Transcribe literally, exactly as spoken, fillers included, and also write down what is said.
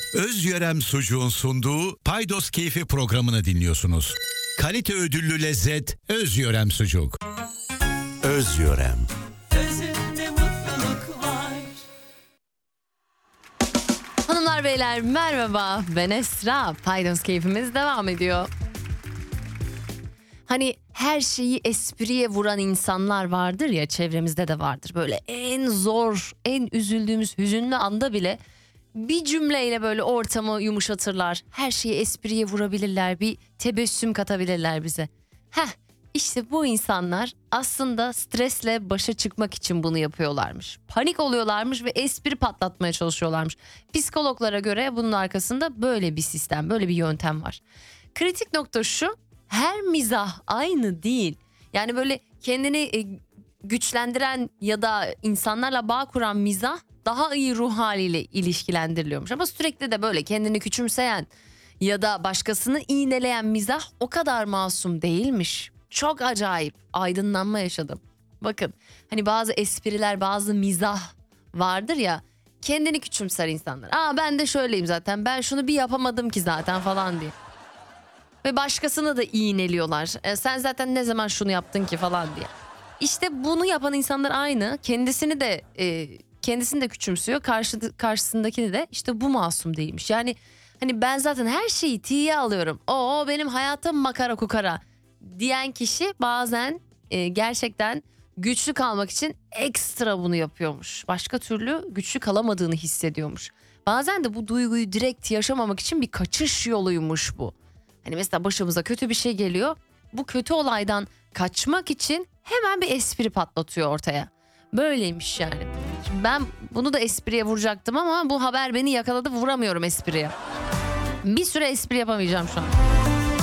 Özyörem Sucuğun sunduğu Paydos Keyfi programını dinliyorsunuz. Kalite ödüllü lezzet Özyörem Sucuk. Özyörem. Özünde mutluluk var. Hanımlar beyler merhaba, ben Esra. Paydos Keyfimiz devam ediyor. Hani her şeyi espriye vuran insanlar vardır ya, çevremizde de vardır. Böyle en zor, en üzüldüğümüz hüzünlü anda bile bir cümleyle böyle ortamı yumuşatırlar. Her şeyi espriye vurabilirler, bir tebessüm katabilirler bize. Heh, işte bu insanlar aslında stresle başa çıkmak için bunu yapıyorlarmış. Panik oluyorlarmış ve espri patlatmaya çalışıyorlarmış. Psikologlara göre bunun arkasında böyle bir sistem, böyle bir yöntem var. Kritik nokta şu: her mizah aynı değil. Yani böyle kendini e, güçlendiren ya da insanlarla bağ kuran mizah daha iyi ruh haliyle ilişkilendiriliyormuş. Ama sürekli de böyle kendini küçümseyen ya da başkasını iğneleyen mizah o kadar masum değilmiş. Çok acayip aydınlanma yaşadım. Bakın, hani bazı espriler, bazı mizah vardır ya, kendini küçümser insanlar. Aa, ben de şöyleyim zaten, ben şunu bir yapamadım ki zaten falan diye. Ve başkasını da iğneliyorlar. E, sen zaten ne zaman şunu yaptın ki falan diye. İşte bunu yapan insanlar aynı. Kendisini de e, kendisini de küçümsüyor. Karşı, karşısındakini de. İşte bu masum değilmiş. Yani hani ben zaten her şeyi tiye alıyorum. O benim hayatım makara kukara diyen kişi bazen e, gerçekten güçlü kalmak için ekstra bunu yapıyormuş. Başka türlü güçlü kalamadığını hissediyormuş. Bazen de bu duyguyu direkt yaşamamak için bir kaçış yoluymuş bu. Hani mesela başımıza kötü bir şey geliyor. Bu kötü olaydan kaçmak için hemen bir espri patlatıyor ortaya. Böyleymiş yani. Şimdi ben bunu da espriye vuracaktım ama bu haber beni yakaladı, vuramıyorum espriye. Bir süre espri yapamayacağım şu an.